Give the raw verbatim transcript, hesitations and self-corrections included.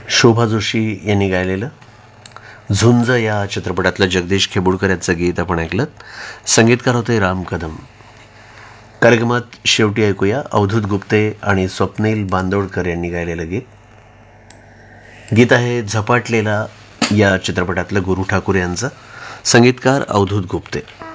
शोभा जोशी यांनी गायलेलं झुंज या चित्रपटातलं जगदीश खेबुडकर यांचं गीत आपण ऐकलं. संगीतकार होते राम कदम. कार्यक्रमात शेवटी ऐकूया अवधूत गुप्ते आणि स्वप्नील बांदोडकर यांनी गायलेलं गीत. गीत आहे झपाटलेला या चित्रपटातलं गुरु ठाकूर यांचं. संगीतकार अवधूत गुप्ते.